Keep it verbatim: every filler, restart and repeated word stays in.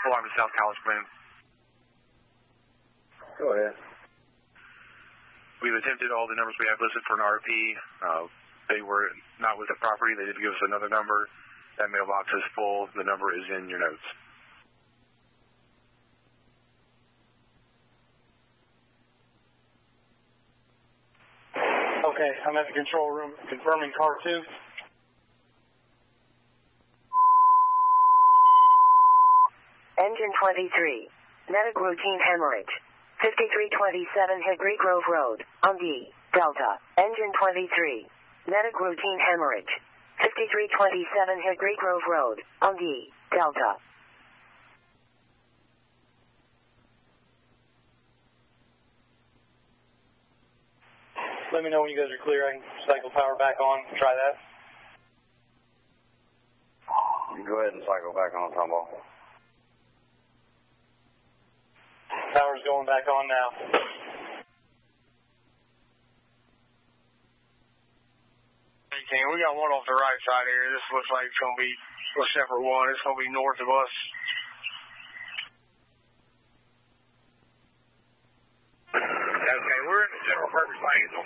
along the South College Plan. Go ahead. We've attempted all the numbers we have listed for an R P. Uh, they were not with the property. They did give us another number. That mailbox is full. The number is in your notes. Okay, I'm at the control room confirming car two. Engine twenty-three. Medic routine hemorrhage. fifty-three twenty-seven Hickory Grove Road, on D, Delta. Engine twenty-three. Medic routine hemorrhage. fifty-three twenty-seven Hickory Grove Road, on D, Delta. Let me know when you guys are clear. I can cycle power back on. Try that. You can go ahead and cycle back on, Tombo. Power's going back on now. Hey, we got one off the right side here. This looks like it's going to be a separate one. It's going to be north of us. Okay, we're in the general purpose lane.